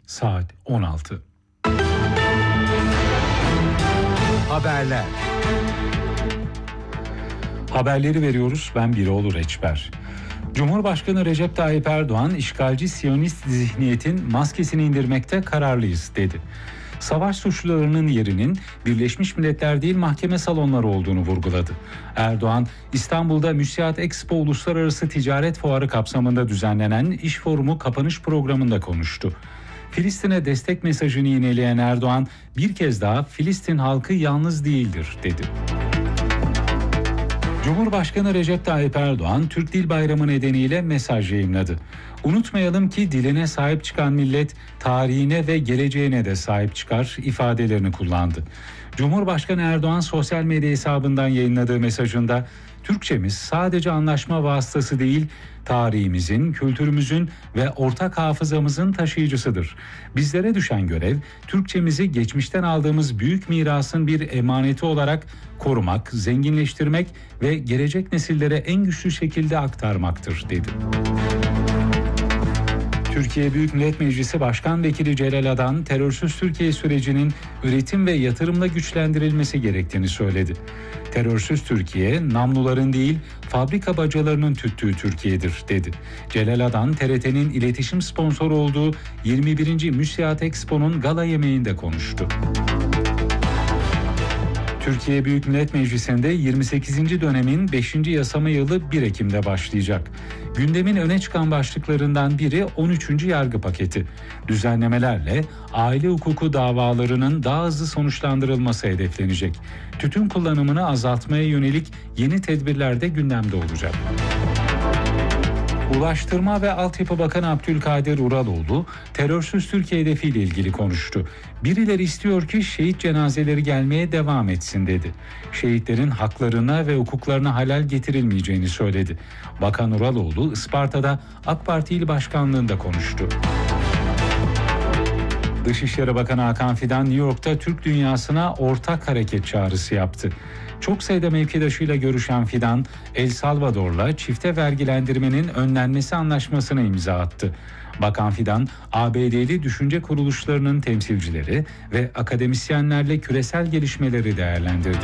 saat 16. Haberler. Haberleri veriyoruz. Ben Biroğlu Reçber. Cumhurbaşkanı Recep Tayyip Erdoğan, işgalci Siyonist zihniyetin maskesini indirmekte kararlıyız dedi. Savaş suçlularının yerinin Birleşmiş Milletler değil mahkeme salonları olduğunu vurguladı. Erdoğan, İstanbul'da Müsiat Expo Uluslararası Ticaret Fuarı kapsamında düzenlenen İş Forumu kapanış programında konuştu. Filistin'e destek mesajını yineleyen Erdoğan, bir kez daha Filistin halkı yalnız değildir dedi. Cumhurbaşkanı Recep Tayyip Erdoğan, Türk Dil Bayramı nedeniyle mesaj yayımladı. Unutmayalım ki diline sahip çıkan millet tarihine ve geleceğine de sahip çıkar ifadelerini kullandı. Cumhurbaşkanı Erdoğan sosyal medya hesabından yayınladığı mesajında, Türkçemiz sadece anlaşma vasıtası değil, tarihimizin, kültürümüzün ve ortak hafızamızın taşıyıcısıdır. Bizlere düşen görev, Türkçemizi geçmişten aldığımız büyük mirasın bir emaneti olarak korumak, zenginleştirmek ve gelecek nesillere en güçlü şekilde aktarmaktır, dedi. Türkiye Büyük Millet Meclisi Başkan Vekili Celal Adan, terörsüz Türkiye sürecinin üretim ve yatırımla güçlendirilmesi gerektiğini söyledi. Terörsüz Türkiye, namluların değil, fabrika bacalarının tüttüğü Türkiye'dir, dedi. Celal Adan, TRT'nin iletişim sponsoru olduğu 21. Müsiat Expo'nun gala yemeğinde konuştu. Türkiye Büyük Millet Meclisi'nde 28. dönemin 5. yasama yılı 1 Ekim'de başlayacak. Gündemin öne çıkan başlıklarından biri 13. yargı paketi. Düzenlemelerle aile hukuku davalarının daha hızlı sonuçlandırılması hedeflenecek. Tütün kullanımını azaltmaya yönelik yeni tedbirler de gündemde olacak. Ulaştırma ve Altyapı Bakanı Abdülkadir Uraloğlu, terörsüz Türkiye hedefiyle ilgili konuştu. Birileri istiyor ki şehit cenazeleri gelmeye devam etsin, dedi. Şehitlerin haklarına ve hukuklarına halel getirilmeyeceğini söyledi. Bakan Uraloğlu, Isparta'da AK Parti İl Başkanlığı'nda konuştu. Dışişleri Bakanı Hakan Fidan, New York'ta Türk dünyasına ortak hareket çağrısı yaptı. Çok sayıda mevkidaşıyla görüşen Fidan, El Salvador'la çifte vergilendirmenin önlenmesi anlaşmasına imza attı. Bakan Fidan, ABD'li düşünce kuruluşlarının temsilcileri ve akademisyenlerle küresel gelişmeleri değerlendirdi.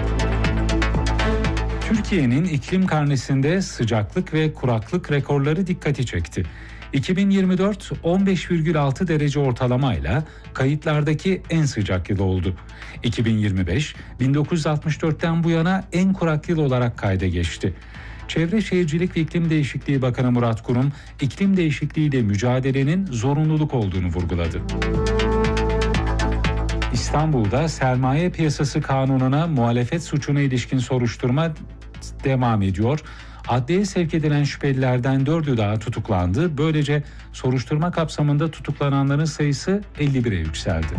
Türkiye'nin iklim karnesinde sıcaklık ve kuraklık rekorları dikkati çekti. 2024 15,6 derece ortalamayla kayıtlardaki en sıcak yıl oldu. 2025 1964'ten bu yana en kurak yıl olarak kayda geçti. Çevre Şehircilik ve İklim Değişikliği Bakanı Murat Kurum, iklim değişikliğiyle mücadelenin zorunluluk olduğunu vurguladı. İstanbul'da sermaye piyasası kanununa muhalefet suçuna ilişkin soruşturma devam ediyor. Adliyeye sevk edilen şüphelilerden 4'ü daha tutuklandı. Böylece soruşturma kapsamında tutuklananların sayısı 51'e yükseldi.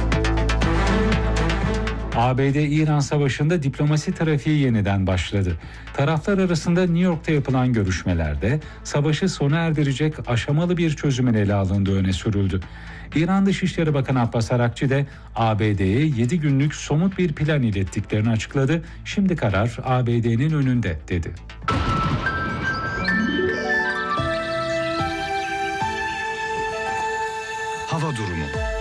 ABD-İran savaşında diplomasi trafiği yeniden başladı. Taraflar arasında New York'ta yapılan görüşmelerde savaşı sona erdirecek aşamalı bir çözümün ele alındığı öne sürüldü. İran Dışişleri Bakanı Abbas Arakçı da ABD'ye 7 günlük somut bir plan ilettiklerini açıkladı. Şimdi karar ABD'nin önünde, dedi. Hava durumu.